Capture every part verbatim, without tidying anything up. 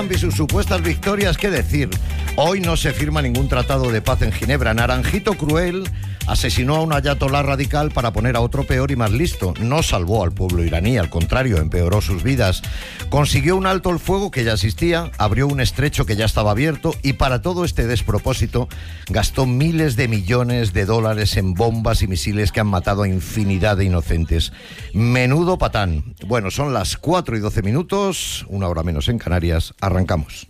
Y sus supuestas victorias, ¿qué decir? Hoy no se firma ningún tratado de paz en Ginebra. Naranjito Cruel asesinó a un ayatolá radical para poner a otro peor y más listo. No salvó al pueblo iraní, al contrario, empeoró sus vidas. Consiguió un alto el fuego que ya existía, abrió un estrecho que ya estaba abierto y para todo este despropósito gastó miles de millones de dólares en bombas y misiles que han matado a infinidad de inocentes. Menudo patán. Bueno, son las cuatro y doce minutos, una hora menos en Canarias. Arrancamos.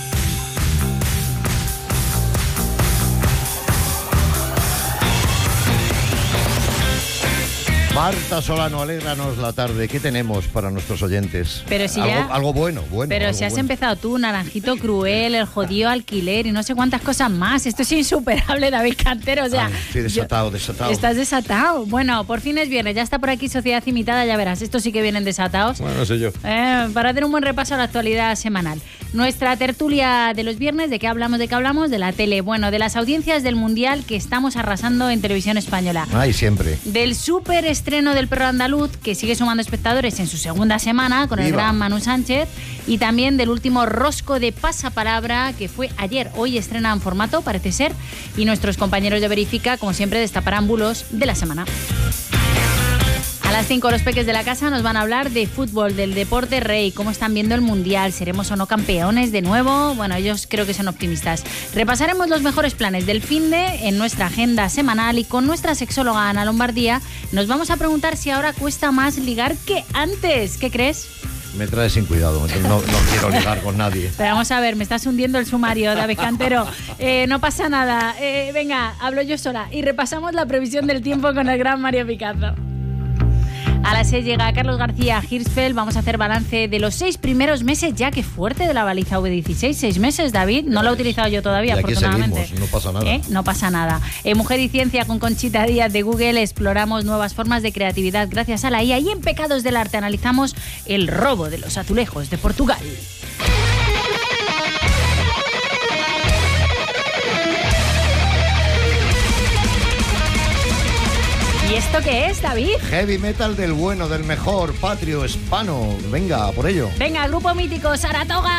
Marta Solano, alégranos la tarde. ¿Qué tenemos para nuestros oyentes? Pero si algo, ya, algo bueno, bueno. Pero algo si has bueno. empezado tú, Naranjito Cruel, el jodido alquiler y no sé cuántas cosas más. Esto es insuperable, David Cantero. O sea, Ay, estoy desatado, yo, desatado. Estás desatado. Bueno, por fin es viernes. Ya está por aquí Sociedad Imitada, ya verás. Estos sí que vienen desatados. Bueno, no sé yo. Eh, para hacer un buen repaso a la actualidad semanal. Nuestra tertulia de los viernes, ¿de qué hablamos? ¿De qué hablamos? De la tele. Bueno, de las audiencias del Mundial que estamos arrasando en televisión española. Ay, siempre. Del súper estreno del Perro Andaluz, que sigue sumando espectadores en su segunda semana con el ¡Viva! gran Manu Sánchez, y también del último rosco de Pasapalabra, que fue ayer. Hoy estrenan formato, parece ser, y nuestros compañeros de Verifica, como siempre, destaparán bulos de la semana. A las cinco los peques de la casa nos van a hablar de fútbol, del deporte rey, cómo están viendo el Mundial, seremos o no campeones de nuevo. Bueno, ellos creo que son optimistas. Repasaremos los mejores planes del finde en nuestra agenda semanal y con nuestra sexóloga Ana Lombardía nos vamos a preguntar si ahora cuesta más ligar que antes. ¿Qué crees? Me trae sin cuidado, no, no quiero ligar con nadie. Pero vamos a ver, me estás hundiendo el sumario, David Cantero. Eh, no pasa nada. Eh, venga, hablo yo sola y repasamos la previsión del tiempo con el gran Mario Picazo. A las seis llega Carlos García Hirschfeld. Vamos a hacer balance de los seis primeros meses ya. Qué fuerte de la baliza V dieciséis. Seis meses, David. No lo he utilizado yo todavía, Y aquí afortunadamente. seguimos, no pasa nada. ¿Eh? No pasa nada. En Mujer y Ciencia con Conchita Díaz de Google exploramos nuevas formas de creatividad gracias a la I A. Y en Pecados del Arte analizamos el robo de los azulejos de Portugal. ¿Y esto qué es, David? Heavy metal del bueno, del mejor, patrio, hispano. Venga, por ello. Venga, grupo mítico, Saratoga.